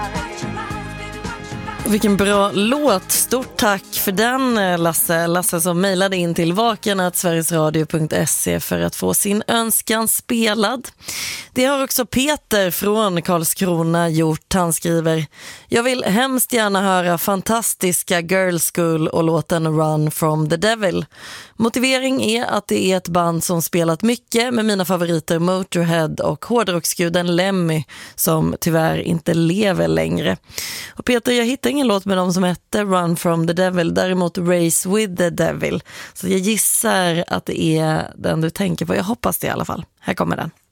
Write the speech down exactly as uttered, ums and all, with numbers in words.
Vilken bra låt. Stort tack för den, Lasse. Lasse som mejlade in till vaken at sverigesradio punkt se för att få sin önskan spelad. Det har också Peter från Karlskrona gjort. Han skriver: jag vill hemskt gärna höra fantastiska Girl School och låten Run from the Devil. Motivering är att det är ett band som spelat mycket med mina favoriter Motorhead och hårdrocksguden Lemmy, som tyvärr inte lever längre. Och Peter, jag hittar ingen låt med dem som hette Run from the Devil, däremot Race with the Devil. Så jag gissar att det är den du tänker på. Jag hoppas det i alla fall. Här kommer den.